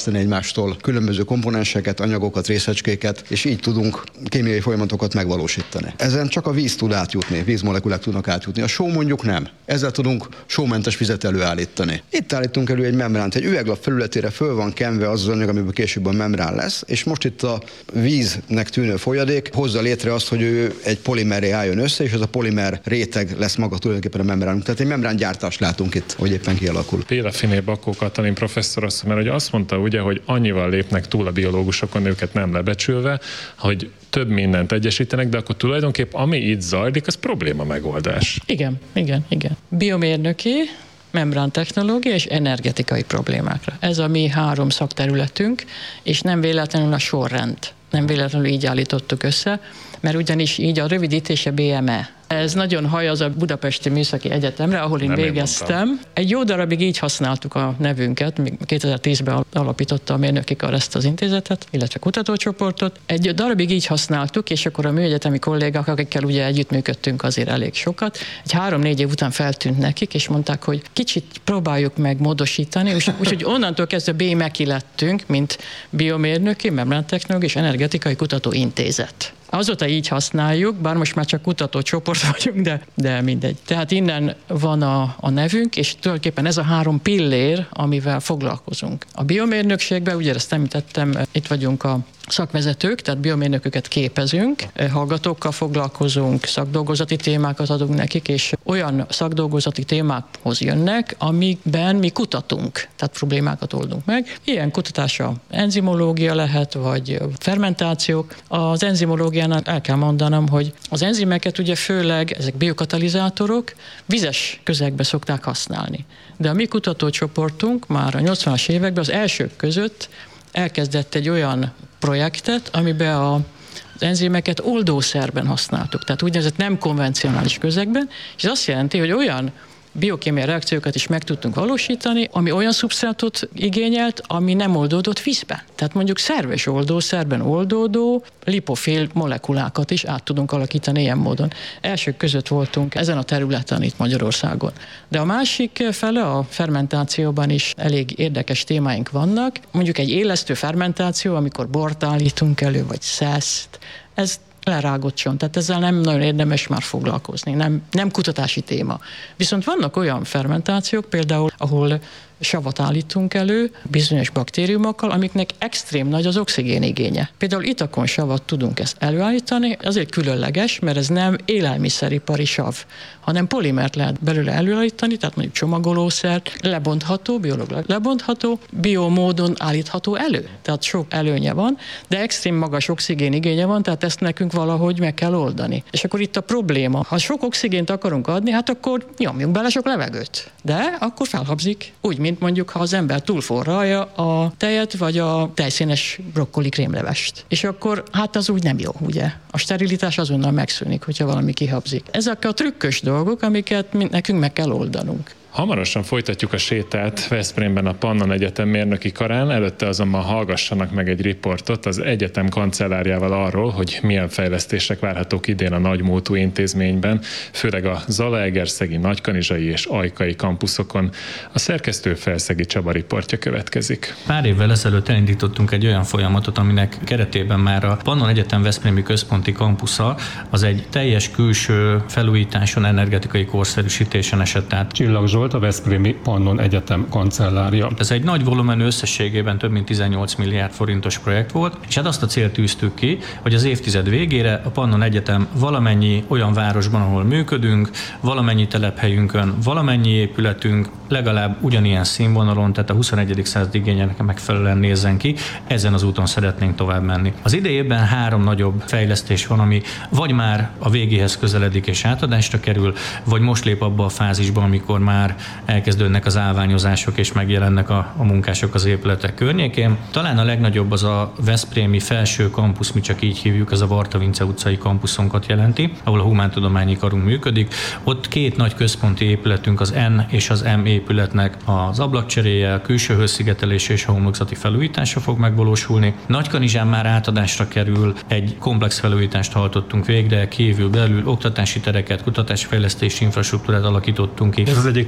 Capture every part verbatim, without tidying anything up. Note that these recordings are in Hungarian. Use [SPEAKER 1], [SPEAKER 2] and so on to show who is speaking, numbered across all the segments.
[SPEAKER 1] választani egymástól különböző komponenseket, anyagokat, részecskéket, és így tudunk kémiai folyamatokat megvalósítani. Ezen csak a víz tud átjutni, vízmolekulák tudnak átjutni. A só mondjuk nem. Ezzel tudunk sómentes vizet előállítani. Itt állítunk elő egy membránt, egy üveglap felületére föl van kenve az az anyag, amiből később a membrán lesz, és most itt a víznek tűnő folyadék hozza létre azt, hogy ő egy polimerré álljon össze, és az a polimer réteg lesz maga tulajdonképpen a membránunk. Tehát egy membrángyártást látunk itt, hogy éppen kialakul.
[SPEAKER 2] Pélefiné Bakó Katalin professzor azt, mert hogy azt mondta ugye, hogy annyival lépnek túl a biológusokon, őket nem lebecsülve, hogy több mindent egyesítenek, de akkor tulajdonképp ami itt zajlik, az probléma megoldás.
[SPEAKER 3] Igen, igen, igen. Biomérnöki, membrántechnológia és energetikai problémákra. Ez a mi három szakterületünk, és nem véletlenül a sorrend. Nem véletlenül így állítottuk össze, mert ugyanis így a rövidítése bé em e. Ez nagyon hajaz a Budapesti Műszaki Egyetemre, ahol én nem végeztem. Én Egy jó darabig így használtuk a nevünket, még kétezer-tízben alapította a mérnöki kar ezt az intézetet, illetve kutatócsoportot. Egy darabig így használtuk, és akkor a műegyetemi kollégák, akikkel ugye együttműködtünk azért elég sokat, egy három-négy év után feltűnt nekik, és mondták, hogy kicsit próbáljuk meg módosítani, úgyhogy onnantól kezdve bé em e lettünk, mint biomérnöki, membrántechnológiai és energetikai kutatóintézet. Azóta így használjuk, bár most már csak kutatócsoport vagyunk, de, de mindegy. Tehát innen van a, a nevünk, és tulajdonképpen ez a három pillér, amivel foglalkozunk. A biomérnökségben, ugye ezt említettem, itt vagyunk a szakvezetők, tehát biomérnököket képezünk, hallgatókkal foglalkozunk, szakdolgozati témákat adunk nekik, és olyan szakdolgozati témákhoz jönnek, amikben mi kutatunk, tehát problémákat oldunk meg. Ilyen kutatása enzimológia lehet, vagy fermentáció. Az enzimológiánál el kell mondanom, hogy az enzimeket ugye főleg, ezek biokatalizátorok, vizes közegbe szokták használni. De a mi kutatócsoportunk már a nyolcvanas években az elsők között elkezdett egy olyan projektet, amiben a, az enzimeket oldószerben használtuk, tehát úgynevezett nem konvencionális közegben, és ez azt jelenti, hogy olyan biokémiai reakciókat is meg tudtunk valósítani, ami olyan szubsztrátot igényelt, ami nem oldódott vízben. Tehát mondjuk szerves oldószerben oldódó lipofil molekulákat is át tudunk alakítani ilyen módon. Elsők között voltunk ezen a területen itt Magyarországon. De a másik fele, a fermentációban is elég érdekes témáink vannak. Mondjuk egy élesztő fermentáció, amikor bort állítunk elő, vagy szeszt, ez lerágott csont, tehát ezzel nem nagyon érdemes már foglalkozni, nem, nem kutatási téma. Viszont vannak olyan fermentációk, például, ahol savat állítunk elő bizonyos baktériumokkal, amiknek extrém nagy az oxigén igénye. Például itakon savat tudunk ezt előállítani, azért különleges, mert ez nem élelmiszeripari sav, hanem polimert lehet belőle előállítani, tehát mondjuk csomagolószert, lebontható, biológilag lebontható, biomódon állítható elő. Tehát sok előnye van, de extrém magas oxigén igénye van, tehát ezt nekünk valahogy meg kell oldani. És akkor itt a probléma. Ha sok oxigént akarunk adni, hát akkor nyomjunk bele sok levegőt. De akkor felhabzik. Úgy, mint mondjuk, ha az ember túlforralja a tejet, vagy a tejszínes brokkoli krémlevest. És akkor hát az úgy nem jó, ugye? A sterilitás azonnal megszűnik, hogyha valami kihabzik. Ezek a trükkös dolgok, amiket nekünk meg kell oldanunk.
[SPEAKER 2] Hamarosan folytatjuk a sétát Veszprémben a Pannon Egyetem mérnöki karán, előtte azonban hallgassanak meg egy riportot az egyetem kancellárjával arról, hogy milyen fejlesztések várhatók idén a nagymúltú intézményben, főleg a Zalaegerszegi, Nagykanizsai és Ajkai kampuszokon. A szerkesztő Felszegi Csaba riportja következik.
[SPEAKER 4] Pár évvel ezelőtt elindítottunk egy olyan folyamatot, aminek keretében már a Pannon Egyetem veszprémi központi kampusza az egy teljes külső felújításon, energetikai korszerűsítésen esett át.
[SPEAKER 5] Csillag Zsolt, a Veszprémi Pannon Egyetem kancellárja.
[SPEAKER 4] Ez egy nagy volumenű, összességében több mint tizennyolc milliárd forintos projekt volt, és hát azt a célt tűztük ki, hogy az évtized végére a Pannon Egyetem valamennyi olyan városban, ahol működünk, valamennyi telephelyünkön, valamennyi épületünk legalább ugyanilyen színvonalon, tehát a huszonegyedik század igényének megfelelően nézzen ki, ezen az úton szeretnénk tovább menni. Az idejében három nagyobb fejlesztés van, ami vagy már a végéhez közeledik és átadásra kerül, vagy most lép abba a fázisba, amikor már elkezdődnek az állványozások és megjelennek a, a munkások az épületek környékén. Talán a legnagyobb az a veszprémi felső kampusz, mi csak így hívjuk, ez a Varta Vince utcai kampuszunkat jelenti, ahol a humántudományi karunk működik. Ott két nagy központi épületünk, az N és az M épületnek az ablakcseréje, a külső hőszigetelés és a homlokzati felújítása fog megvalósulni. Nagykanizsán már átadásra kerül, egy komplex felújítást hajtottunk végre, kívül belül oktatási tereket, kutatásfejlesztési infrastruktúrát alakítottunk ki.
[SPEAKER 5] Ez az egyik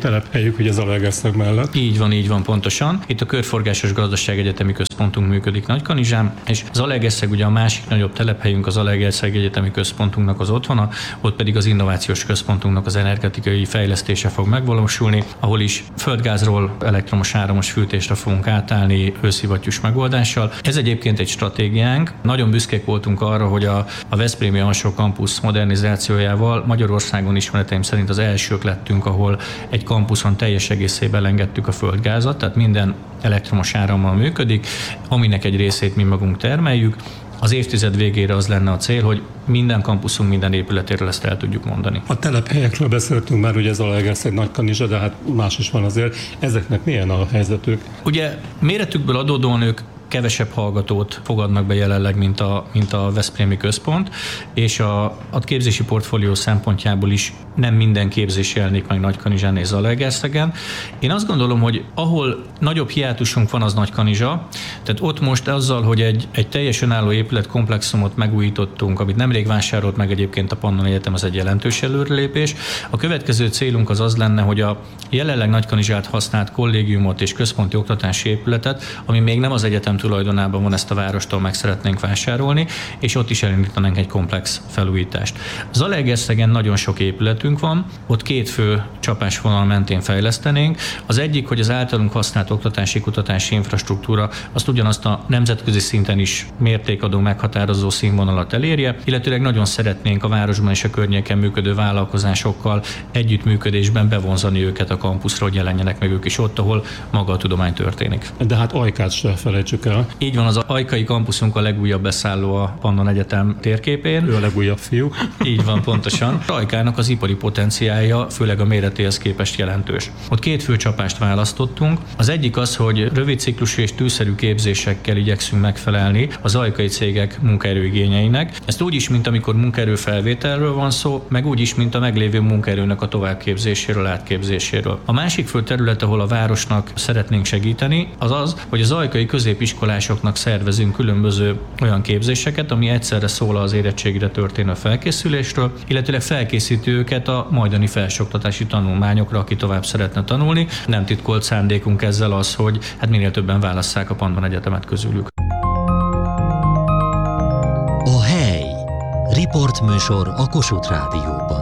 [SPEAKER 5] telephelyük ugye Zalaegerszeg mellett.
[SPEAKER 4] Így van, így van, pontosan. Itt a Körforgásos Gazdaságegyetemi Központunk működik Nagykanizsán, és Zalaegerszeg ugye a másik nagyobb telephelyünk, az Zalaegerszeg Egyetemi Központunknak az otthona, ott pedig az Innovációs Központunknak az energetikai fejlesztése fog megvalósulni, ahol is földgázról elektromos áramos fűtésre fogunk átállni hőszivattyús megoldással. Ez egyébként egy stratégiánk. Nagyon büszkék voltunk arra, hogy a, a Veszprémi Alsó Kampusz modernizációjával Magyarországon ismereteim szerint az elsők lettünk, ahol egy kampuszon teljes egészében engedtük a földgázat, tehát minden elektromos árammal működik, aminek egy részét mi magunk termeljük. Az évtized végére az lenne a cél, hogy minden kampuszunk, minden épületéről ezt el tudjuk mondani.
[SPEAKER 5] A telephelyekről beszéltünk már, ugye Zalaegerszeg, Nagykanizsa, de hát más is van azért. Ezeknek milyen a helyzetük?
[SPEAKER 4] Ugye méretükből adódóan ők kevesebb hallgatót fogadnak be jelenleg, mint a, mint a Veszprémi Központ, és a, a képzési portfólió szempontjából is nem minden képzés jelenik meg Nagykanizsán és Zalaegerszegen. Én azt gondolom, hogy ahol nagyobb hiátusunk van, az Nagykanizsa, tehát ott most azzal, hogy egy, egy teljes önálló épületkomplexumot megújítottunk, amit nemrég vásárolt meg egyébként a Pannon Egyetem, az egy jelentős előrelépés. A következő célunk az az lenne, hogy a jelenleg Nagykanizsát használt kollégiumot és központi oktatási épületet, ami még nem az egyetem tulajdonában van, ezt a várostól meg szeretnénk vásárolni, és ott is elindítanánk egy komplex felújítást. Zalaegerszegen nagyon sok épületünk van, ott két fő csapásvonal mentén fejlesztenénk. Az egyik, hogy az általunk használt oktatási kutatási infrastruktúra azt ugyanazt a nemzetközi szinten is mértékadó meghatározó színvonalat elérje, illetőleg nagyon szeretnénk a városban és a környéken működő vállalkozásokkal együttműködésben bevonzani őket a kampuszra, hogy jelenjenek meg ők is ott, ahol maga a tudomány történik.
[SPEAKER 5] De hát Ajkát se felejtsük el.
[SPEAKER 4] Így van, az ajkai kampuszunk a legújabb beszálló a Pannon Egyetem térképén.
[SPEAKER 5] Ő a legújabb fiú.
[SPEAKER 4] Így van, pontosan. Ajkának az ipari potenciálja, főleg a méretéhez képest jelentős. Ott két fő csapást választottunk. Az egyik az, hogy rövid ciklusú és tűszerű képzésekkel igyekszünk megfelelni az ajkai cégek munkaerőigényeinek. Ezt úgy is, mint amikor munkaerő felvételről van szó, meg úgy is, mint a meglévő munkaerőnek a továbbképzéséről, átképzéséről. A másik fő terület, ahol a városnak szeretnénk segíteni, az az, hogy az ajkai középiskolásoknak szervezünk különböző olyan képzéseket, ami egyszerre szól az érettségre történő felkészülésről, illetve felkészíti őket a majdani felsőoktatási tanulmányokra, aki tovább szeretne tanulni. Nem titkolt szándékunk ezzel az, hogy hát minél többen válasszák a Pannon Egyetemet közülük.
[SPEAKER 6] A hely. Riportműsor a Kossuth Rádióban.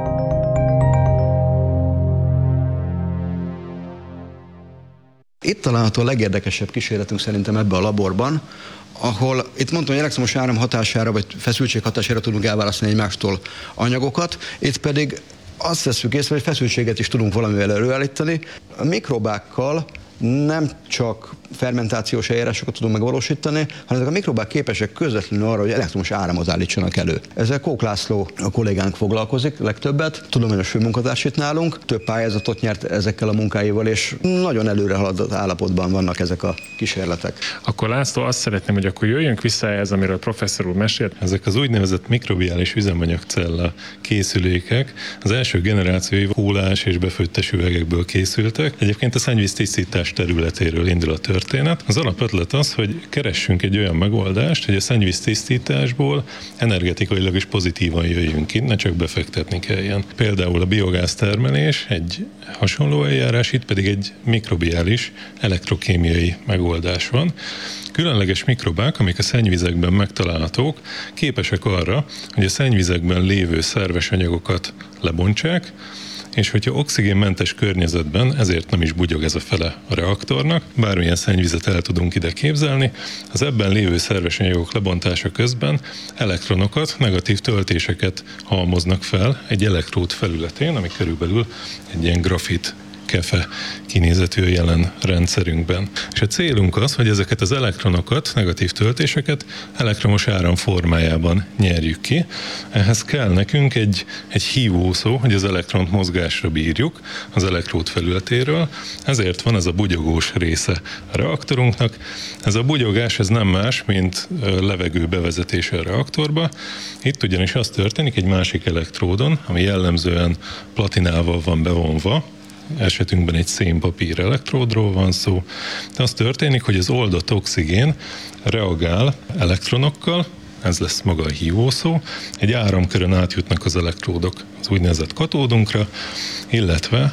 [SPEAKER 1] Itt található a legérdekesebb kísérletünk szerintem ebbe a laborban, ahol itt mondtam, hogy elektromos áram hatására vagy feszültség hatására tudunk elválasztani egymástól anyagokat, itt pedig azt veszük észre, hogy feszültséget is tudunk valamivel előállítani. A mikrobákkal nem csak fermentációs eljárásokat tudunk megvalósítani, hanem ezek a mikrobák képesek közvetlenül arra, hogy elektromos áramot állítsanak elő. Ezzel Kók László a kollégánk foglalkozik legtöbbet, tudományos főmunkatárs itt nálunk, több pályázatot nyert ezekkel a munkáival, és nagyon előre haladott állapotban vannak ezek a kísérletek.
[SPEAKER 2] Akkor László, azt szeretném, hogy akkor jöjjünk vissza ehhez, amiről a professzor úr mesélt.
[SPEAKER 7] Ezek az úgynevezett mikrobiális üzemanyagcella készülékek az első generációi hólás és befőttes üvegekből készültek. Egyébként a szennyvíztisztítás területéről indul a történet. Az alapötlet az, hogy keressünk egy olyan megoldást, hogy a szennyvíztisztításból energetikailag is pozitívan jöjjünk ki, ne csak befektetni kelljen. Például a biogáz termelés egy hasonló eljárás, itt pedig egy mikrobiális elektrokémiai megoldás van. Különleges mikrobák, amik a szennyvizekben megtalálhatók, képesek arra, hogy a szennyvizekben lévő szerves anyagokat lebontsák, és hogyha oxigénmentes környezetben, ezért nem is bugyog ez a fele a reaktornak, bármilyen szennyvizet el tudunk ide képzelni, az ebben lévő szerves anyagok lebontása közben elektronokat, negatív töltéseket halmoznak fel egy elektród felületén, ami körülbelül egy ilyen grafit kefe kinézetű jelen rendszerünkben. És a célunk az, hogy ezeket az elektronokat, negatív töltéseket elektromos áram formájában nyerjük ki. Ehhez kell nekünk egy, egy hívószó, hogy az elektront mozgásra bírjuk az elektród felületéről. Ezért van ez a bugyogós része a reaktorunknak. Ez a bugyogás ez nem más, mint levegő bevezetése a reaktorba. Itt ugyanis az történik egy másik elektródon, ami jellemzően platinával van bevonva, esetünkben egy szénpapír elektródról van szó. De az történik, hogy az oldott oxigén reagál elektronokkal, ez lesz maga a hívószó, egy áramkörön átjutnak az elektródok az úgynevezett katódunkra, illetve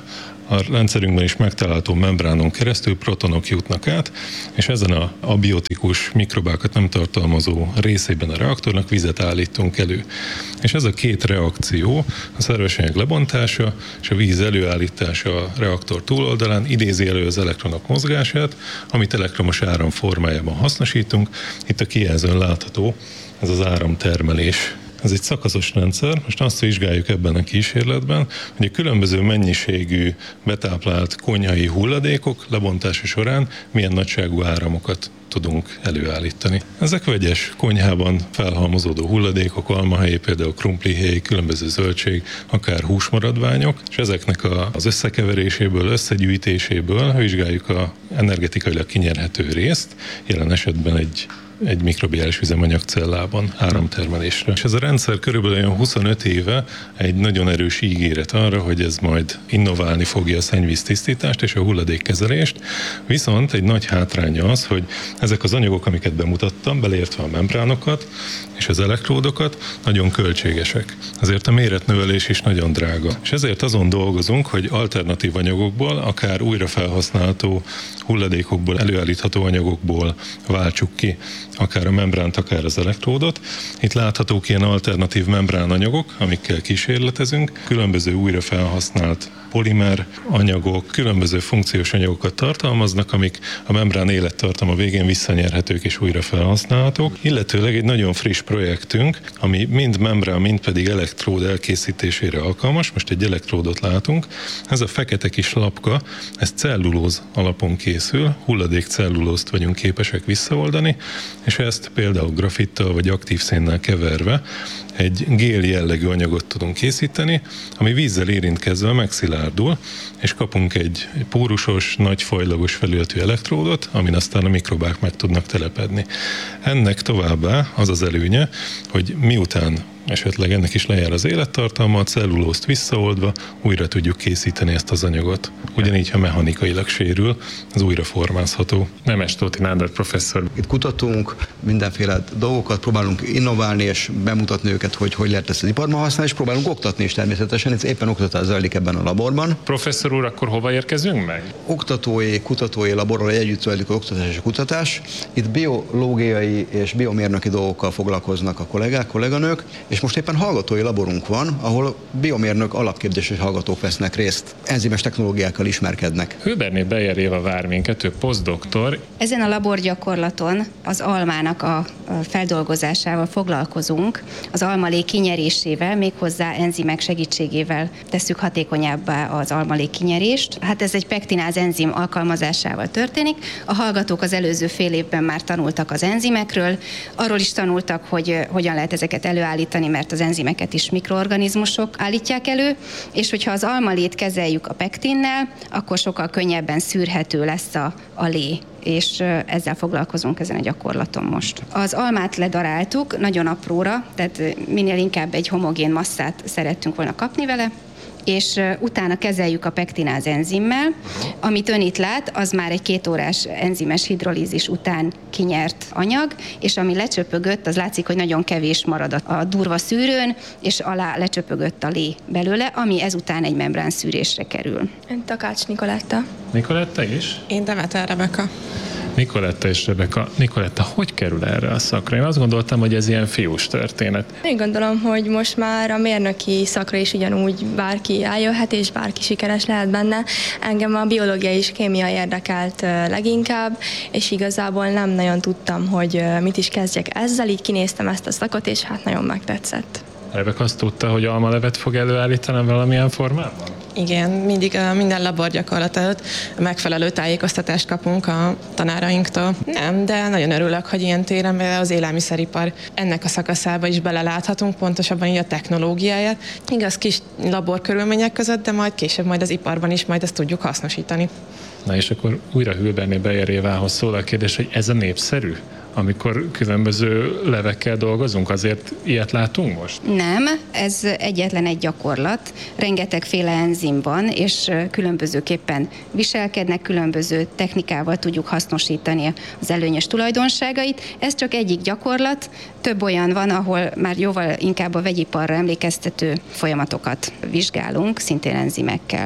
[SPEAKER 7] a rendszerünkben is megtalálható membránon keresztül protonok jutnak át, és ezen a abiotikus mikrobákat nem tartalmazó részében a reaktornak vizet állítunk elő. És ez a két reakció, a szerves anyag lebontása és a víz előállítása a reaktor túloldalán idézi elő az elektronok mozgását, amit elektromos áram formájában hasznosítunk. Itt a kijelzőn látható ez az áramtermelés. Ez egy szakaszos rendszer, most azt vizsgáljuk ebben a kísérletben, hogy a különböző mennyiségű betáplált konyhai hulladékok lebontása során milyen nagyságú áramokat tudunk előállítani. Ezek vegyes konyhában felhalmozódó hulladékok, almahéj, például krumplihéj, különböző zöldség, akár húsmaradványok, és ezeknek az összekeveréséből, összegyűjtéséből vizsgáljuk az energetikailag kinyerhető részt, jelen esetben egy egy mikrobiális üzemanyagcellában áramtermelésre. És ez a rendszer körülbelül olyan huszonöt éve egy nagyon erős ígéret arra, hogy ez majd innoválni fogja a szennyvíz tisztítást és a hulladékkezelést, viszont egy nagy hátránya az, hogy ezek az anyagok, amiket bemutattam, beleértve a membránokat és az elektródokat, nagyon költségesek. Ezért a méretnövelés is nagyon drága. És ezért azon dolgozunk, hogy alternatív anyagokból, akár újra felhasználható hulladékokból, előállítható anyagokból váltsuk ki akár a membránt, akár az elektródot. Itt láthatók ilyen alternatív membránanyagok, amikkel kísérletezünk. Különböző újra felhasznált polimer anyagok, különböző funkciós anyagokat tartalmaznak, amik a membrán élettartama végén visszanyerhetők és újra felhasználhatók. Illetőleg egy nagyon friss projektünk, ami mind membrán, mind pedig elektród elkészítésére alkalmas. Most egy elektródot látunk. Ez a fekete kis lapka, ez cellulóz alapon készül, hulladék cellulózt vagyunk képesek visszaoldani, és ezt például grafittal vagy aktív szénnel keverve egy gél jellegű anyagot tudunk készíteni, ami vízzel érintkezve megszilárdul, és kapunk egy pórusos, nagy fajlagos felületű elektródot, amin aztán a mikrobák meg tudnak telepedni. Ennek továbbá az az előnye, hogy miután esetleg ennek is lejár az élettartalma, a cellulózt visszaoldva újra tudjuk készíteni ezt az anyagot. Ugyanígy, ha mechanikailag sérül, az újra formázható.
[SPEAKER 2] Nemes Tóth Nándor professzor.
[SPEAKER 1] Itt kutatunk, mindenféle dolgokat próbálunk innoválni és bemutatni őket, hogy hogy lehet ezt az iparban használni, és próbálunk oktatni is természetesen. Ez éppen oktatás zajlik ebben a laborban.
[SPEAKER 2] Professzor úr, akkor hova érkezünk meg?
[SPEAKER 1] Oktatói, kutatói laborral együtt zajlik az oktatás és a kutatás. Itt biológiai és biomérnöki dolgokkal foglalkoznak a kollégák, kolléganők, és most éppen hallgatói laborunk van, ahol biomérnök alapképzéses hallgatók vesznek részt, enzimes technológiákkal ismerkednek.
[SPEAKER 2] Hőberné Beyer Éva vár minket, ő posztdoktor.
[SPEAKER 8] Ezen a laborgyakorlaton az almának a feldolgozásával foglalkozunk, az almalék kinyerésével, méghozzá enzimek segítségével tesszük hatékonyabbá az almalék kinyerést. Hát ez egy pektináz enzim alkalmazásával történik. A hallgatók az előző fél évben már tanultak az enzimekről, arról is tanultak, hogy hogyan lehet ezeket előállítani, mert az enzimeket is mikroorganizmusok állítják elő, és hogyha az almalét kezeljük a pektinnel, akkor sokkal könnyebben szűrhető lesz a, a lé, és ezzel foglalkozunk ezen a gyakorlaton most. Az almát ledaráltuk nagyon apróra, tehát minél inkább egy homogén masszát szerettünk volna kapni vele, és utána kezeljük a pektináz enzimmel. Amit ön itt lát, az már egy két órás enzimes hidrolízis után kinyert anyag, és ami lecsöpögött, az látszik, hogy nagyon kevés marad a durva szűrőn, és alá lecsöpögött a lé belőle, ami ezután egy membrán szűrésre kerül.
[SPEAKER 9] Én Takács Nikoletta.
[SPEAKER 2] Nikoletta is?
[SPEAKER 9] Én Demeter Rebeka.
[SPEAKER 2] Nikoletta és Rebeka. Nikoletta, hogy kerül erre a szakra? Én azt gondoltam, hogy ez ilyen fiús történet.
[SPEAKER 9] Én gondolom, hogy most már a mérnöki szakra is ugyanúgy bárki eljöhet, és bárki sikeres lehet benne. Engem a biológia és kémia érdekelt leginkább, és igazából nem nagyon tudtam, hogy mit is kezdjek ezzel, így kinéztem ezt a szakot, és hát nagyon megtetszett.
[SPEAKER 2] Rebeka azt tudta, hogy almalevet fog előállítani valamilyen formában?
[SPEAKER 10] Igen, mindig uh, minden laborgyakorlat előtt megfelelő tájékoztatást kapunk a tanárainktól. Nem, de nagyon örülök, hogy ilyen téren az élelmiszeripar ennek a szakaszába is beleláthatunk, pontosabban így a technológiáját. Igaz, kis laborkörülmények között, de majd később majd az iparban is majd ezt tudjuk hasznosítani.
[SPEAKER 2] Na és akkor újra Hőberné Beyer Évához szól a kérdés, hogy ez a népszerű? Amikor különböző levekkel dolgozunk, azért ilyet látunk most?
[SPEAKER 8] Nem, ez egyetlen egy gyakorlat. Rengetegféle enzim van, és különbözőképpen viselkednek, különböző technikával tudjuk hasznosítani az előnyös tulajdonságait. Ez csak egyik gyakorlat, több olyan van, ahol már jóval inkább a vegyiparra emlékeztető folyamatokat vizsgálunk, szintén enzimekkel.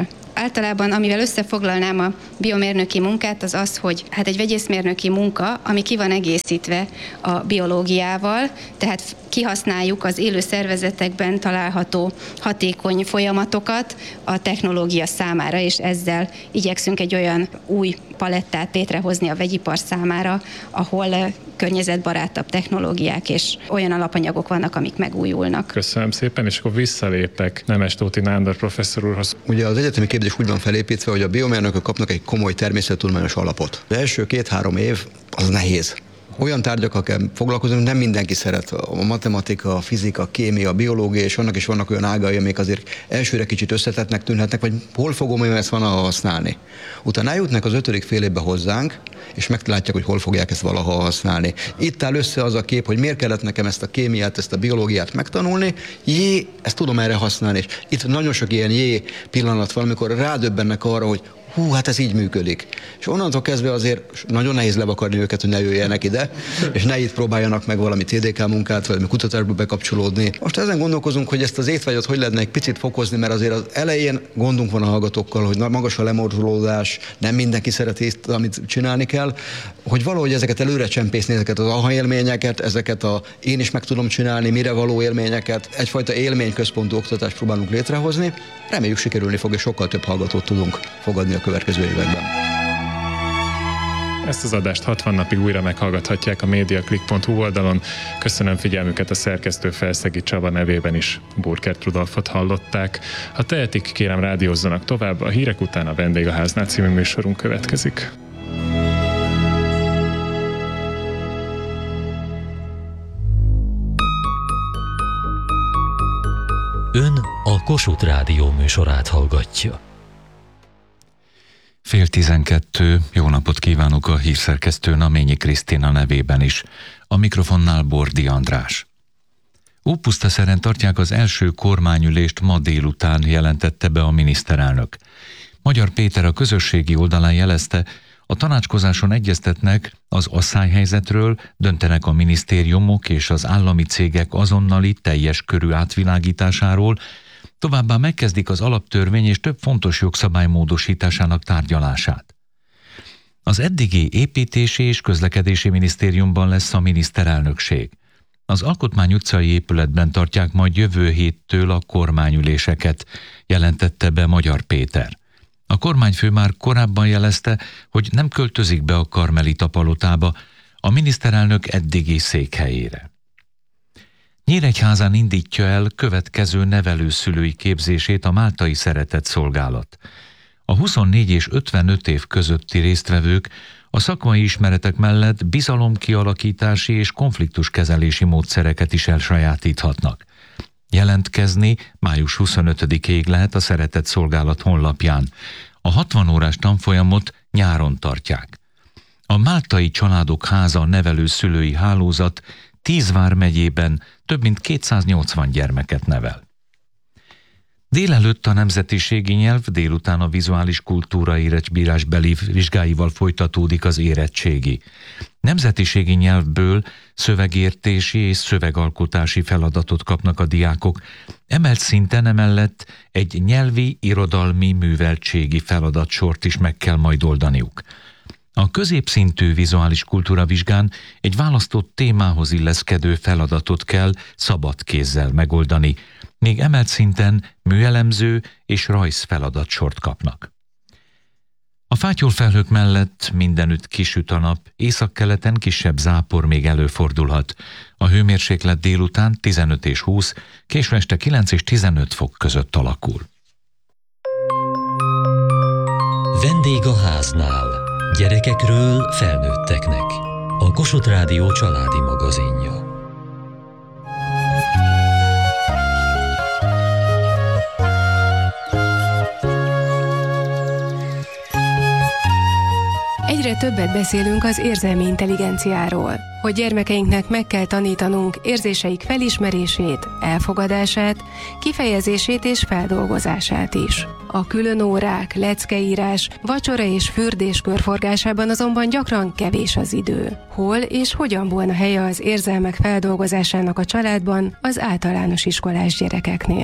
[SPEAKER 8] Általában, amivel összefoglalnám a biomérnöki munkát, az az, hogy hát egy vegyészmérnöki munka, ami ki van egészítve a biológiával, tehát kihasználjuk az élő szervezetekben található hatékony folyamatokat a technológia számára, és ezzel igyekszünk egy olyan új palettát létrehozni a vegyipar számára, ahol környezetbarátabb technológiák és olyan alapanyagok vannak, amik megújulnak.
[SPEAKER 2] Köszönöm szépen, és akkor visszalépek Nemestóti Nándor professzor úrhoz.
[SPEAKER 1] Ugye az egyetemi képzés úgy van felépítve, hogy a biomérnökök kapnak egy komoly természettudományos alapot. Az első két-három év az nehéz. Olyan tárgyakkal kell foglalkozni, nem mindenki szeret. A matematika, a fizika, a kémia, a biológia, és annak is vannak olyan ágai, amik azért elsőre kicsit összetettnek tűnhetnek, vagy hol fogom én ezt van használni. Utána eljutnak az ötödik fél évbe hozzánk, és meglátják, hogy hol fogják ezt valaha használni. Itt áll össze az a kép, hogy miért kellett nekem ezt a kémiát, ezt a biológiát megtanulni, jé, ezt tudom erre használni. És itt nagyon sok ilyen jé pillanat van, amikor rádöbbennek arra, hogy hú, hát ez így működik. És onnantól kezdve azért nagyon nehéz levakarni őket, hogy ne jöjjenek ide, és ne itt próbáljanak meg valami té dé ká munkát, vagy kutatásba bekapcsolódni. Most ezen gondolkozunk, hogy ezt az étvágyat hogy lehetne egy picit fokozni, mert azért az elején gondunk van a hallgatókkal, hogy magas a lemorzsolódás, nem mindenki szereti, amit csinálni kell, hogy valahogy ezeket előre csempészni, ezeket az aha élményeket, ezeket a én is meg tudom csinálni, mire való élményeket, egyfajta élményközpontú oktatást próbálunk létrehozni. Reméljük sikerülni fog, és sokkal több hallgatót tudunk fogadni a következő években.
[SPEAKER 2] Ezt az adást hatvan napig újra meghallgathatják a mediaclick pont hu oldalon. Köszönöm figyelmüket, a szerkesztő Felszegi Csaba nevében is. Burkert Rudolfot hallották. Ha tehetik, kérem rádiózzanak tovább, a hírek után a Vendég a háznál című műsorunk következik.
[SPEAKER 6] Ön a Kossuth Rádió műsorát hallgatja.
[SPEAKER 11] Fél tizenkettő, jó napot kívánok a hírszerkesztő Naményi Krisztina nevében is. A mikrofonnál Bordi András. Ópusztaszeren tartják az első kormányülést ma délután, jelentette be a miniszterelnök. Magyar Péter a közösségi oldalán jelezte, a tanácskozáson egyeztetnek az asszályhelyzetről, döntenek a minisztériumok és az állami cégek azonnali teljes körű átvilágításáról, továbbá megkezdik az alaptörvény és több fontos jogszabály módosításának tárgyalását. Az eddigi építési és közlekedési minisztériumban lesz a miniszterelnökség. Az Alkotmány utcai épületben tartják majd jövő héttől a kormányüléseket, jelentette be Magyar Péter. A kormányfő már korábban jelezte, hogy nem költözik be a Karmelita palotába, a miniszterelnök eddigi székhelyére. Nyíregyházán indítja el következő nevelőszülői képzését a Máltai Szeretett Szolgálat. A huszonnégy és ötvenöt év közötti résztvevők a szakmai ismeretek mellett bizalomkialakítási és konfliktuskezelési módszereket is elsajátíthatnak. Jelentkezni május huszonötödikéig lehet a Szeretett Szolgálat honlapján. A hatvan órás tanfolyamot nyáron tartják. A Máltai Családok Háza nevelőszülői hálózat tíz vármegyében több mint kétszáznyolcvan gyermeket nevel. Délelőtt a nemzetiségi nyelv, délután a vizuális kultúra érettbírásbeli vizsgáival folytatódik az érettségi. Nemzetiségi nyelvből szövegértési és szövegalkotási feladatot kapnak a diákok, emelt szinten emellett egy nyelvi, irodalmi, műveltségi feladatsort is meg kell majd oldaniuk. A középszintű vizuális kultúra vizsgán egy választott témához illeszkedő feladatot kell szabad kézzel megoldani, még emelt szinten műelemző és rajz feladatsort kapnak. A fátyolfelhők mellett mindenütt kisüt a nap, északkeleten kisebb zápor még előfordulhat. A hőmérséklet délután tizenöt és húsz, késő este kilenc és tizenöt fok között alakul.
[SPEAKER 6] Vendég a háznál. Gyerekekről felnőtteknek. A Kossuth Rádió családi magazinja.
[SPEAKER 12] Egyre többet beszélünk az érzelmi intelligenciáról, hogy gyermekeinknek meg kell tanítanunk érzéseik felismerését, elfogadását, kifejezését és feldolgozását is. A különórák, leckeírás, vacsora és fürdés körforgásában azonban gyakran kevés az idő. Hol és hogyan volna helye az érzelmek feldolgozásának a családban az általános iskolás gyerekeknél?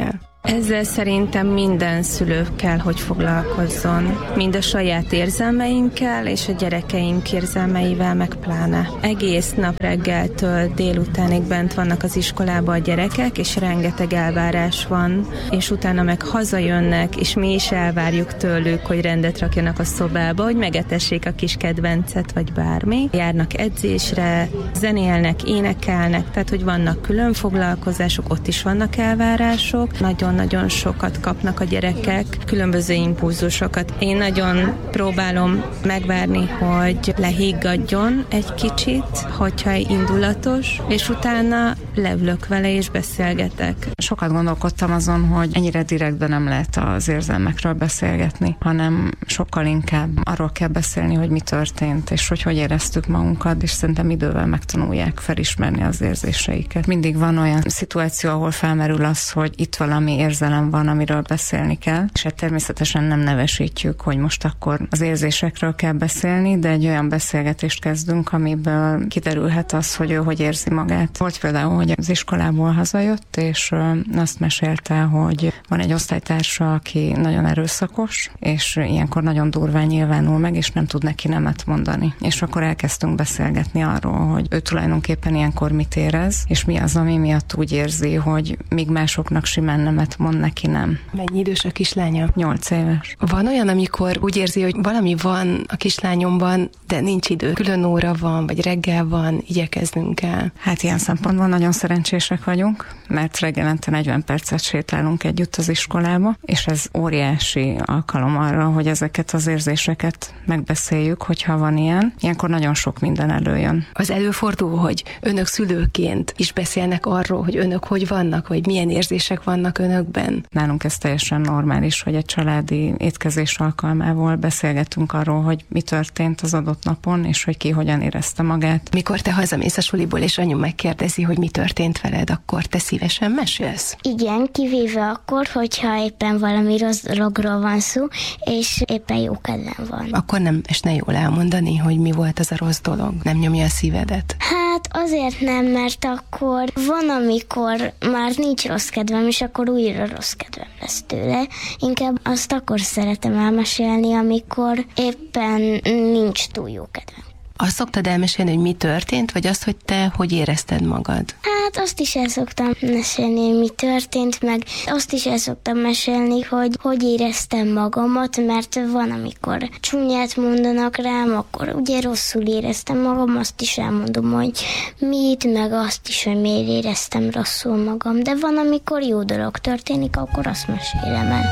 [SPEAKER 13] Ezzel szerintem minden szülő kell, hogy foglalkozzon. Mind a saját érzelmeinkkel, és a gyerekeink érzelmeivel meg pláne. Egész nap reggeltől délutánig bent vannak az iskolában a gyerekek, és rengeteg elvárás van, és utána meg hazajönnek, és mi is elvárjuk tőlük, hogy rendet rakjanak a szobába, hogy megetessék a kis kedvencet, vagy bármi. Járnak edzésre, zenélnek, énekelnek, tehát hogy vannak külön foglalkozások, ott is vannak elvárások. Nagyon-nagyon sokat kapnak a gyerekek, különböző impulzusokat. Én nagyon próbálom megvárni, hogy lehiggadjon egy kicsit, hogyha indulatos, és utána leülök vele és beszélgetek.
[SPEAKER 14] Sokat gondolkodtam azon, hogy ennyire direktben nem lehet az érzelmekről beszélgetni, hanem sokkal inkább arról kell beszélni, hogy mi történt, és hogy hogy éreztük magunkat, és szerintem idővel megtanulják felismerni az érzéseiket. Mindig van olyan szituáció, ahol felmerül az, hogy itt valami érzelem van, amiről beszélni kell, és hát természetesen nem nevesítjük, hogy most akkor az érzésekről kell beszélni, de egy olyan beszélgetést kezdünk, amiből kiderülhet az, hogy ő hogy érzi magát. Volt például, hogy az iskolából hazajött, és azt mesélte, hogy van egy osztálytársa, aki nagyon erőszakos, és ilyenkor nagyon durván nyilvánul meg, és nem tud neki nemet mondani. És akkor elkezdtünk beszélgetni arról, hogy ő tulajdonképpen ilyenkor mit érez, és mi az, ami miatt úgy érzi, hogy míg másoknak simán nemet mond, neki nem.
[SPEAKER 12] Mennyi idős a kislánya?
[SPEAKER 14] Nyolc éves.
[SPEAKER 12] Van olyan, amikor úgy érzi, hogy valami van a kislányomban, de nincs idő. Külön óra van, vagy reggel van, igyekeznünk kell.
[SPEAKER 14] Hát ilyen szempontból nagyon szerencsések vagyunk, mert reggelente negyven percet sétálunk együtt az iskolába, és ez óriási alkalom arra, hogy ezeket az érzéseket megbeszéljük, hogyha van ilyen. Ilyenkor nagyon sok minden előjön.
[SPEAKER 12] Az előfordul, hogy önök szülőként is beszélnek arról, hogy önök hogy vannak, vagy milyen érzések vannak önökben.
[SPEAKER 14] Nálunk ez teljesen normális, hogy egy családi étkezés alkalmával beszélgetünk arról, hogy mi történt az adott napon, és hogy ki hogyan érezte magát.
[SPEAKER 12] Mikor te hazamész a suliból, és anyu megkérdezi, hogy mi történt veled, akkor te szívesen mesélsz?
[SPEAKER 15] Igen, kivéve akkor, hogyha éppen valami rossz dologról van szó, és éppen jó kedvem van.
[SPEAKER 12] Akkor nem esne jól elmondani, hogy mi volt az a rossz dolog? Nem nyomja a szívedet?
[SPEAKER 15] Hát azért nem, mert akkor van, amikor már nincs rossz kedvem, és akkor újra rossz kedvem lesz tőle. Inkább azt akkor szeretem elmesélni, amikor éppen nincs túl jó kedvem.
[SPEAKER 12] Azt szoktad elmesélni, hogy mi történt, vagy azt, hogy te hogy érezted magad?
[SPEAKER 15] Hát azt is el szoktam mesélni, hogy mi történt, meg azt is el szoktam mesélni, hogy hogy éreztem magamat, mert van, amikor csúnyát mondanak rám, akkor ugye rosszul éreztem magam, azt is elmondom, hogy mit, meg azt is, hogy miért éreztem rosszul magam, de van, amikor jó dolog történik, akkor azt mesélem el.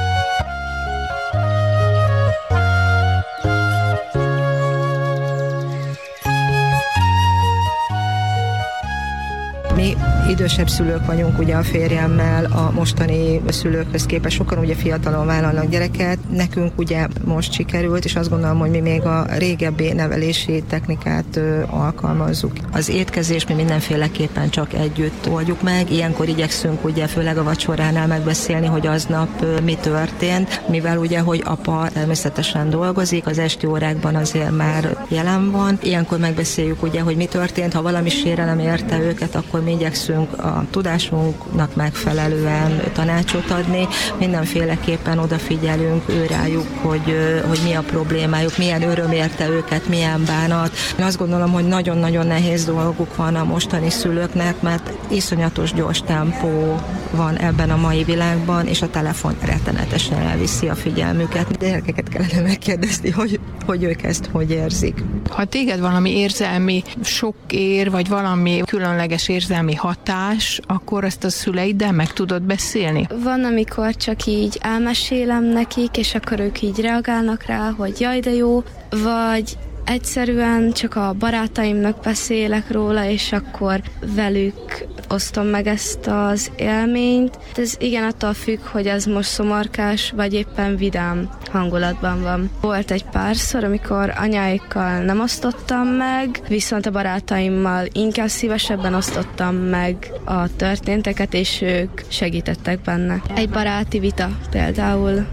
[SPEAKER 16] Mi idősebb szülők vagyunk, ugye a férjemmel, a mostani szülőkhöz képest sokan ugye fiatalon vállalnak gyereket. Nekünk ugye most sikerült, és azt gondolom, hogy mi még a régebbi nevelési technikát ö, alkalmazzuk. Az étkezés mi mindenféleképpen csak együtt oldjuk meg. Ilyenkor igyekszünk ugye főleg a vacsoránál megbeszélni, hogy aznap ö, mi történt, mivel ugye, hogy apa természetesen dolgozik, az esti órákban azért már jelen van. Ilyenkor megbeszéljük ugye, hogy mi történt, ha valami sérelem érte őket, akkor mi igyekszünk a tudásunknak megfelelően tanácsot adni. Mindenféleképpen odafigyelünk őrájuk, hogy, hogy mi a problémájuk, milyen öröm érte őket, milyen bánat. Én azt gondolom, hogy nagyon-nagyon nehéz dolguk van a mostani szülőknek, mert iszonyatos gyors tempó van ebben a mai világban, és a telefon rettenetesen elviszi a figyelmüket. De gyerekeket kellene megkérdezni, hogy, hogy ők ezt hogy érzik.
[SPEAKER 17] Ha téged valami érzelmi sok ér, vagy valami különleges érzelmi hatás, akkor ezt a szüleiddel meg tudod beszélni?
[SPEAKER 9] Van, amikor csak így elmesélem nekik, és akkor ők így reagálnak rá, hogy jaj, de jó, vagy egyszerűen csak a barátaimnak beszélek róla, és akkor velük osztom meg ezt az élményt. Ez igen attól függ, hogy ez most szomorkás, vagy éppen vidám hangulatban van. Volt egy párszor, amikor anyáikkal nem osztottam meg, viszont a barátaimmal inkább szívesebben osztottam meg a történteket, és ők segítettek benne. Egy baráti vita például,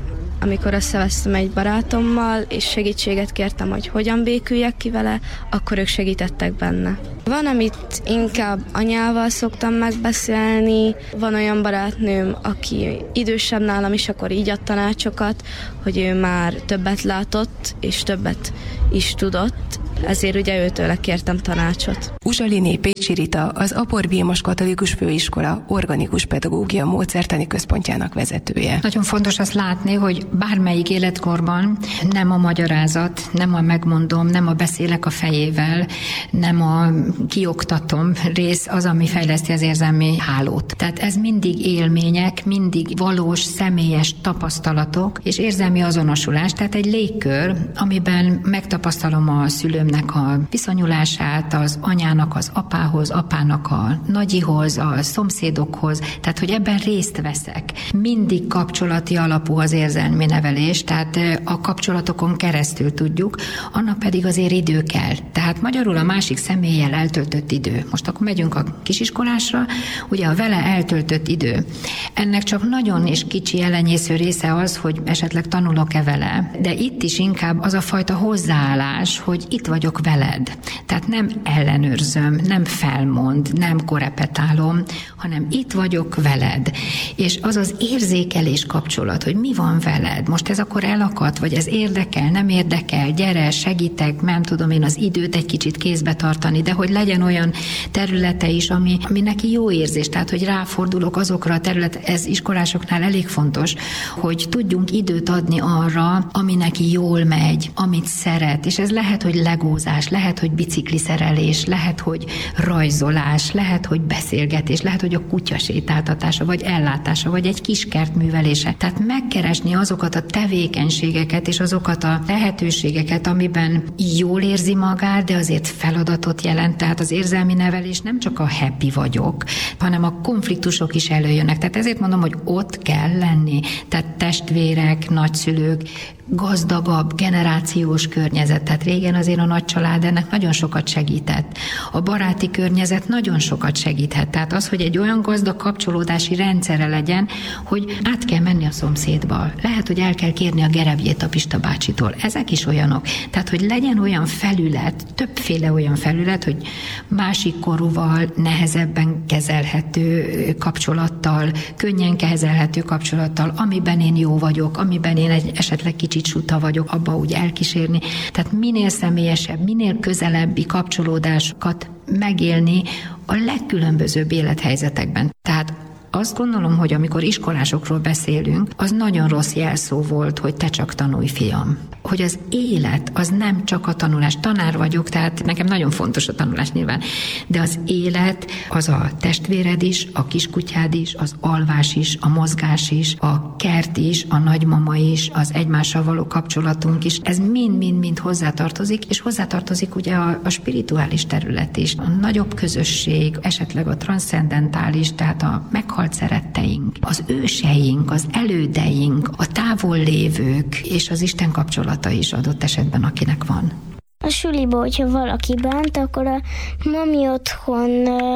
[SPEAKER 9] amikor összevesztem egy barátommal, és segítséget kértem, hogy hogyan béküljek ki vele, akkor ők segítettek benne. Van, amit inkább anyával szoktam megbeszélni, van olyan barátnőm, aki idősebb nálam is, akkor így ad tanácsokat, hogy ő már többet látott, és többet is tudott, ezért ugye őtőle kértem tanácsot.
[SPEAKER 12] Uzsaliné Pécsi Rita, az Apor Vilmos Katolikus Főiskola Organikus Pedagógia Módszertani Központjának vezetője.
[SPEAKER 18] Nagyon fontos azt látni, hogy bármelyik életkorban nem a magyarázat, nem a megmondom, nem a beszélek a fejével, nem a kioktatom rész az, ami fejleszti az érzelmi hálót. Tehát ez mindig élmények, mindig valós, személyes tapasztalatok és érzelmi azonosulás, tehát egy légkör, amiben megtapasztalom a szülőmnek a viszonyulását, az anyának az apához, apának a nagyihoz, a szomszédokhoz, tehát hogy ebben részt veszek. Mindig kapcsolati alapú az érzelmi nevelés, tehát a kapcsolatokon keresztül tudjuk, annak pedig azért idő kell. Tehát magyarul a másik személlyel eltöltött idő. Most akkor megyünk a kisiskolásra, ugye a vele eltöltött idő. Ennek csak nagyon és kicsi elenyésző része az, hogy esetleg tanulok-e vele, de itt is inkább az a fajta hozzáállás, hogy itt vagyok veled. Tehát nem ellenőrzöm, nem felmond, nem korepetálom, hanem itt vagyok veled. És az az érzékelés kapcsolat, hogy mi van veled. Most ez akkor elakadt, vagy ez érdekel, nem érdekel, gyere, segítek, nem tudom én az időt egy kicsit kézbe tartani, de hogy legyen olyan területe is, ami, ami neki jó érzés, tehát hogy ráfordulok azokra a terület, ez iskolásoknál elég fontos, hogy tudjunk időt adni arra, ami neki jól megy, amit szeret, és ez lehet, hogy legózás, lehet, hogy bicikliszerelés, lehet, hogy rajzolás, lehet, hogy beszélgetés, lehet, hogy a kutya sétáltatása, vagy ellátása, vagy egy kiskert művelése. Tehát megkeresni azokat a tevékenységeket és azokat a lehetőségeket, amiben jól érzi magát, de azért feladatot jelent. Tehát az érzelmi nevelés nem csak a happy vagyok, hanem a konfliktusok is előjönnek. Tehát ezért mondom, hogy ott kell lenni. Tehát testvérek, nagyszülők, gazdagabb, generációs környezet. Tehát régen azért a nagy család ennek nagyon sokat segített. A baráti környezet nagyon sokat segíthet. Tehát az, hogy egy olyan gazdag kapcsolódási rendszere legyen, hogy át kell menni a szomszédba. Lehet, hogy el kell kérni a gerebjét a Pista bácsitól. Ezek is olyanok. Tehát, hogy legyen olyan felület, többféle olyan felület, hogy másik korúval nehezebben kezelhető kapcsolattal, könnyen kezelhető kapcsolattal, amiben én jó vagyok, amiben én egy esetleg kicsit suta vagyok, abba úgy elkísérni. Tehát minél személyesebb, minél közelebbi kapcsolódásokat megélni a legkülönbözőbb élethelyzetekben. Tehát azt gondolom, hogy amikor iskolásokról beszélünk, az nagyon rossz jelszó volt, hogy te csak tanulj, fiam. Hogy az élet, az nem csak a tanulás. Tanár vagyok, tehát nekem nagyon fontos a tanulás nyilván. De az élet, az a testvéred is, a kiskutyád is, az alvás is, a mozgás is, a kert is, a nagymama is, az egymással való kapcsolatunk is. Ez mind-mind-mind hozzátartozik, és hozzátartozik ugye a, a spirituális terület is. A nagyobb közösség, esetleg a transzcendentális, tehát a meghalt szeretteink, az őseink, az elődeink, a távol lévők és az Isten kapcsolata is adott esetben, akinek van.
[SPEAKER 15] A suliba, hogyha valaki bánt, akkor a mami otthon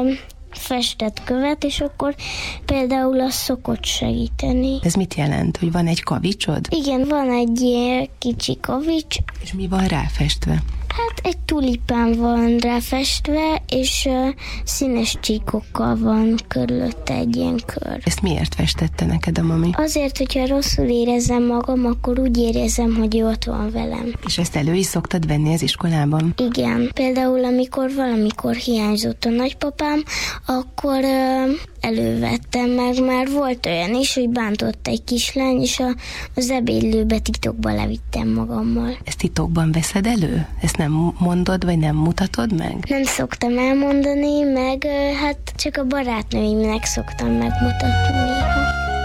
[SPEAKER 15] festett követ, és akkor például az szokott segíteni.
[SPEAKER 12] Ez mit jelent, hogy van egy kavicsod?
[SPEAKER 15] Igen, van egy ilyen kicsi kavics.
[SPEAKER 12] És mi van ráfestve?
[SPEAKER 15] Hát egy tulipán van ráfestve, és uh, színes csíkokkal van körülötte egy ilyen kör.
[SPEAKER 12] Ezt miért festette neked a mami?
[SPEAKER 15] Azért, hogyha rosszul érezem magam, akkor úgy érezem, hogy ő ott van velem.
[SPEAKER 12] És ezt elő is szoktad venni az iskolában?
[SPEAKER 15] Igen. Például, amikor valamikor hiányzott a nagypapám, akkor uh, elővettem meg, már volt olyan is, hogy bántott egy kislány, és a, az ebédlőbe titokban levittem magammal.
[SPEAKER 12] Ezt titokban veszed elő? Ezt nem mondod, vagy nem mutatod meg?
[SPEAKER 15] Nem szoktam elmondani, meg hát csak a barátnőimnek szoktam megmutatni néha.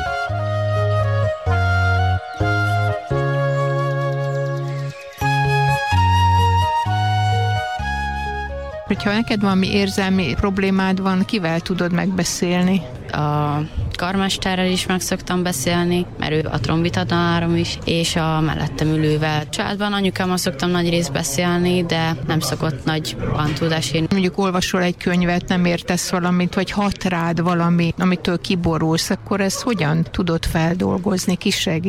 [SPEAKER 17] Hogyha neked valami érzelmi problémád van, kivel tudod megbeszélni?
[SPEAKER 19] A karmesterrel is meg szoktam beszélni, mert ő a trombita tanárom is, és a mellettem ülővel. Családban anyukámmal szoktam nagy részt beszélni, de nem szokott nagy bantudás. Én
[SPEAKER 17] mondjuk olvasol egy könyvet, nem értesz valamit, vagy hat rád valami, amitől kiborulsz, akkor ezt hogyan tudod feldolgozni, ki segít?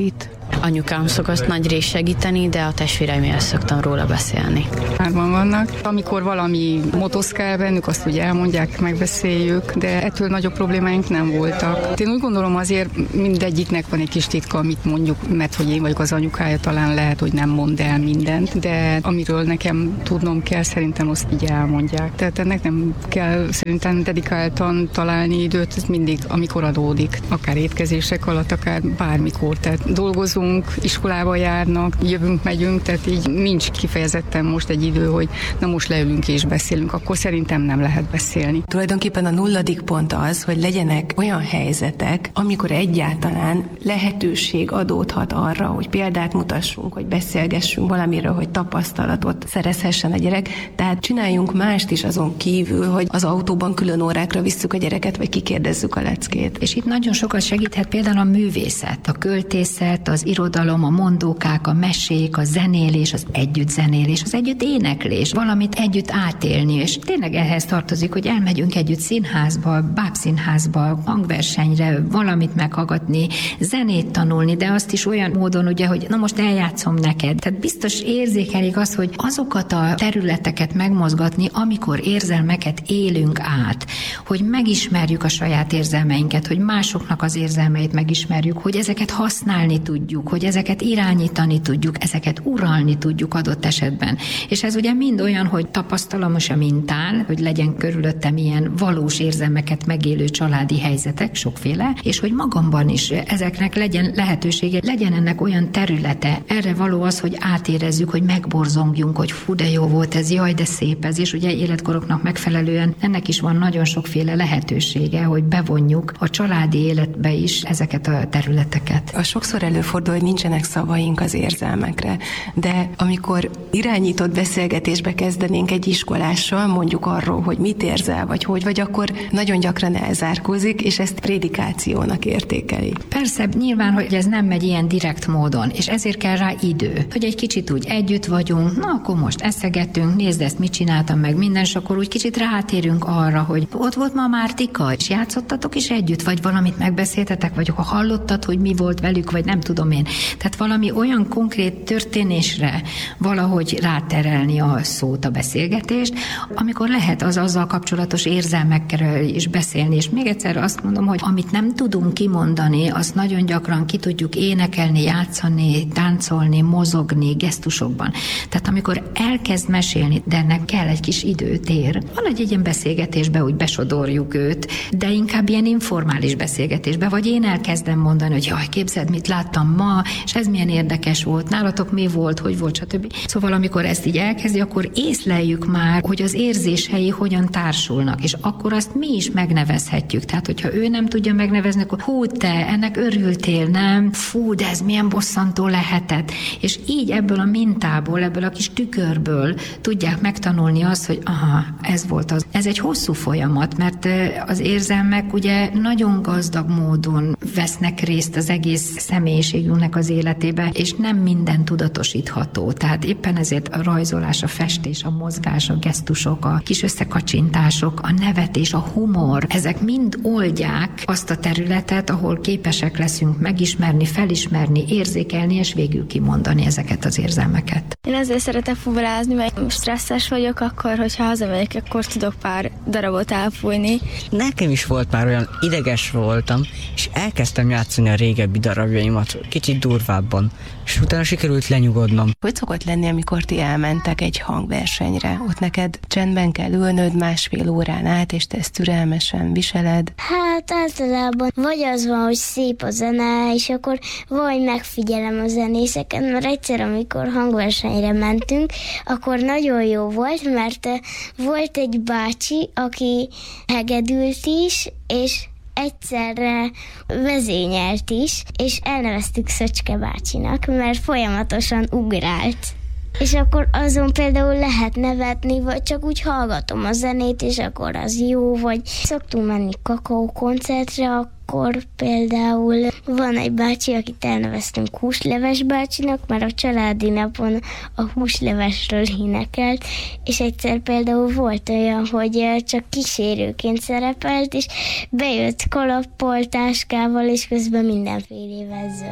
[SPEAKER 19] Anyukám szokott nagy rész segíteni, de a testvéreimért szoktam róla beszélni.
[SPEAKER 20] Hárman vannak. Amikor valami motoszkál bennük, azt ugye elmondják, megbeszéljük, de ettől nagyobb problémáink nem voltak. Én úgy gondolom, azért mindegyiknek van egy kis titka, amit mondjuk, mert hogy én vagyok az anyukája, talán lehet, hogy nem mond el mindent, de amiről nekem tudnom kell, szerintem azt így elmondják. Tehát ennek nem kell szerintem dedikáltan találni időt, ez mindig, amikor adódik. Akár étkezések alatt, akár bármikor. Tehát dolgozunk, iskolába járnak, jövünk, megyünk, tehát így nincs kifejezetten most egy idő, hogy na most leülünk és beszélünk, akkor szerintem nem lehet beszélni.
[SPEAKER 12] Tulajdonképpen a nulladik pont az, hogy legyenek olyan helyzetek, amikor egyáltalán lehetőség adódhat arra, hogy példát mutassunk, hogy beszélgessünk valamiről, hogy tapasztalatot szerezhessen a gyerek. Tehát csináljunk mást is azon kívül, hogy az autóban külön órákra visszük a gyereket, vagy kikérdezzük a leckét.
[SPEAKER 18] És itt nagyon sokat segíthet például a művészet, a költészet, az irodalom, a mondókák, a mesék, a zenélés, az együtt zenélés, az együtt éneklés, valamit együtt átélni, és tényleg ehhez tartozik, hogy elmegyünk együtt színházba, bábszínházba, hangversenyre, valamit meghallgatni, zenét tanulni, de azt is olyan módon, ugye, hogy na most eljátszom neked. Tehát biztos érzékelik azt, hogy azokat a területeket megmozgatni, amikor érzelmeket élünk át, hogy megismerjük a saját érzelmeinket, hogy másoknak az érzelmeit megismerjük, hogy ezeket használni tudjuk, hogy ezeket irányítani tudjuk, ezeket uralni tudjuk adott esetben. És ez ugye mind olyan, hogy tapasztalamos a mintán, hogy legyen körülöttem ilyen valós érzelmeket megélő családi helyzetek, sokféle, és hogy magamban is ezeknek legyen lehetősége, legyen ennek olyan területe. Erre való az, hogy átérezzük, hogy megborzongjunk, hogy fú, de jó volt ez, jaj, de szép ez, és ugye életkoroknak megfelelően ennek is van nagyon sokféle lehetősége, hogy bevonjuk a családi életbe is ezeket a területeket.
[SPEAKER 12] A sokszor előfordul, hogy nincsenek szavaink az érzelmekre, de amikor irányított beszélgetésbe kezdenénk egy iskolással, mondjuk arról, hogy mit érzel, vagy hogy vagy, akkor nagyon gyakran elzárkózik, és ezt prédikációnak értékeli.
[SPEAKER 18] Persze, nyilván, hogy ez nem megy ilyen direkt módon, és ezért kell rá idő, hogy egy kicsit úgy együtt vagyunk, na akkor most eszegettünk, nézd ezt, mit csináltam meg minden, és akkor úgy kicsit rátérünk arra, hogy ott volt ma Mártika, és játszottatok is együtt, vagy valamit megbeszéltetek, vagy ha hallottad, hogy mi volt velük, vagy nem tudom én. Tehát valami olyan konkrét történésre valahogy ráterelni a szót, a beszélgetést, amikor lehet az azzal kapcsolatos érzelmekről is beszélni, és még egyszer azt mondom, hogy amit nem tudunk kimondani, azt nagyon gyakran ki tudjuk énekelni, játszani, táncolni, mozogni, gesztusokban. Tehát amikor elkezd mesélni, de ennek kell egy kis időtér, van egy ilyen beszélgetésbe, úgy besodorjuk őt, de inkább ilyen informális beszélgetésbe, vagy én elkezdem mondani, hogy jaj, képzeld, mit láttam ma, és ez milyen érdekes volt, nálatok mi volt, hogy volt, stb. Szóval amikor ezt így elkezdi, akkor észleljük már, hogy az érzései hogyan társulnak, és akkor azt mi is megnevezhetjük. Tehát, hogyha ő nem tudja megnevezni, akkor hú, te ennek örültél, nem? Fú, de ez milyen bosszantó lehetett. És így ebből a mintából, ebből a kis tükörből tudják megtanulni azt, hogy aha, ez volt az. Ez egy hosszú folyamat, mert az érzelmek ugye nagyon gazdag módon vesznek részt az egész személyiségünknek az életébe, és nem minden tudatosítható. Tehát éppen ezért a rajzolás, a festés, a mozgás, a gesztusok, a kis összekacsintások, a nevetés, a humor, ezek mind oldják azt a területet, ahol képesek leszünk megismerni, felismerni, érzékelni, és végül kimondani ezeket az érzelmeket.
[SPEAKER 9] Én azért szeretek fuvolázni, mert stresszes vagyok, akkor, hogyha hazamegyek, akkor tudok pár darabot elfújni.
[SPEAKER 21] Nekem is volt már olyan, ideges voltam, és elkezdtem játszani a régebbi darabjaimat, kicsit durvábban, és utána sikerült lenyugodnom.
[SPEAKER 12] Hogy szokott lenni, amikor ti elmentek egy hangversenyre? Ott neked csendben kell ülnöd másfél órán át, és te ezt türelmesen viseled?
[SPEAKER 15] Hát általában vagy az van, hogy szép a zene, és akkor vagy megfigyelem a zenészeket, mert egyszer, amikor hangversenyre mentünk, akkor nagyon jó volt, mert volt egy bácsi, aki hegedült is, és egyszerre vezényelt is, és elneveztük Szöcske bácsinak, mert folyamatosan ugrált. És akkor azon például lehet nevetni, vagy csak úgy hallgatom a zenét, és akkor az jó, vagy szoktunk menni kakaó koncertre, akkor például van egy bácsi, akit elneveztünk Húsleves bácsinak, mert a családi napon a húslevesről énekelt, és egyszer például volt olyan, hogy csak kísérőként szerepelt, és bejött kalappal, táskával, és közben mindenfélével zörgött.